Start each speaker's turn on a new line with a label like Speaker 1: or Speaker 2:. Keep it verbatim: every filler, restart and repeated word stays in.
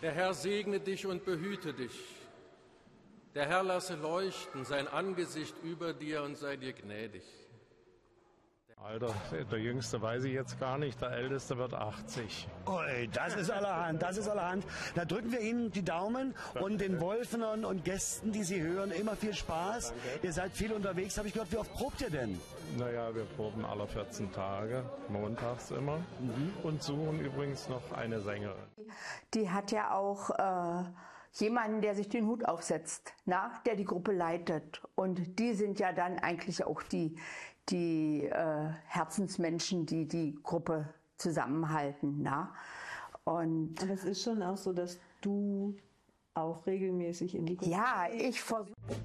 Speaker 1: Der Herr segne dich und behüte dich. Der Herr lasse leuchten sein Angesicht über dir und sei dir gnädig.
Speaker 2: Alter, der Jüngste weiß ich jetzt gar nicht, der Älteste wird achtzig.
Speaker 3: Ui, das ist allerhand, das ist allerhand. Da drücken wir Ihnen die Daumen und den Wolfenern und Gästen, die Sie hören, immer viel Spaß. Danke. Ihr seid viel unterwegs, habe ich gehört. Wie oft probt ihr denn?
Speaker 2: Naja, wir proben alle vierzehn Tage, montags immer. Mhm. Und suchen übrigens noch eine Sängerin.
Speaker 4: Die hat ja auch äh, jemanden, der sich den Hut aufsetzt, na, der die Gruppe leitet. Und die sind ja dann eigentlich auch die, die äh, Herzensmenschen, die die Gruppe zusammenhalten. Na? Und
Speaker 5: aber es ist schon auch so, dass du auch regelmäßig in die Gruppe...
Speaker 4: Ja, ich versuche...